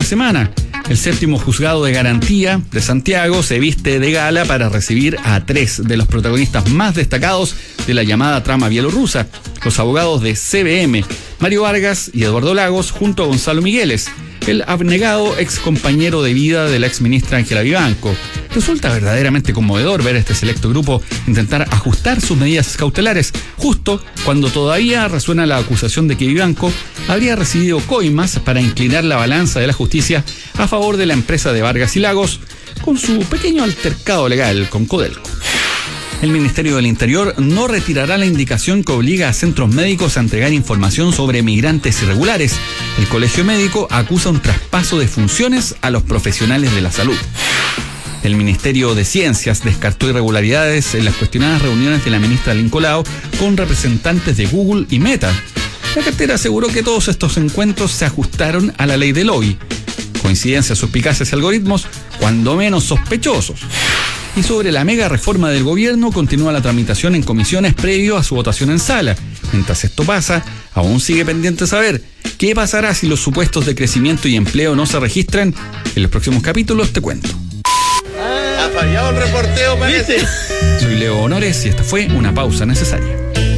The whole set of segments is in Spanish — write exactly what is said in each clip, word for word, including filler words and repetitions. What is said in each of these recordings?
semana. El séptimo juzgado de garantía de Santiago se viste de gala para recibir a tres de los protagonistas más destacados de la llamada trama bielorrusa, los abogados de C B M, Mario Vargas y Eduardo Lagos, junto a Gonzalo Migueles, el abnegado ex compañero de vida de la ex ministra Ángela Vivanco. Resulta verdaderamente conmovedor ver a este selecto grupo intentar ajustar sus medidas cautelares, justo cuando todavía resuena la acusación de que Vivanco habría recibido coimas para inclinar la balanza de la justicia a favor de la empresa de Vargas y Lagos, con su pequeño altercado legal con Codelco. El Ministerio del Interior no retirará la indicación que obliga a centros médicos a entregar información sobre migrantes irregulares. El Colegio Médico acusa un traspaso de funciones a los profesionales de la salud. El Ministerio de Ciencias descartó irregularidades en las cuestionadas reuniones de la ministra Lincolao con representantes de Google y Meta. La cartera aseguró que todos estos encuentros se ajustaron a la ley del lobby. Coincidencias, suspicacias y algoritmos, cuando menos sospechosos. Y sobre la mega reforma del gobierno, continúa la tramitación en comisiones previo a su votación en sala. Mientras esto pasa, aún sigue pendiente saber qué pasará si los supuestos de crecimiento y empleo no se registran. En los próximos capítulos te cuento. Ah, ha fallado el reporteo, parece. Soy Leo Honores y esta fue una pausa necesaria.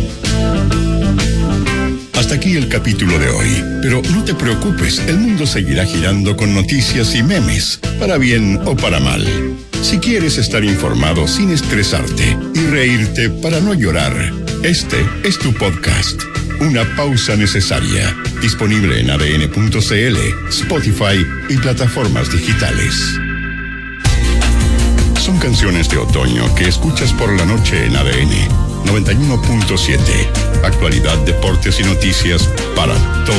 Hasta aquí el capítulo de hoy, pero no te preocupes, el mundo seguirá girando con noticias y memes, para bien o para mal. Si quieres estar informado sin estresarte y reírte para no llorar, este es tu podcast, Una Pausa Necesaria, disponible en A D N punto C L, Spotify y plataformas digitales. Son canciones de otoño que escuchas por la noche en A D N noventa y uno punto siete. Actualidad, deportes y noticias para todos.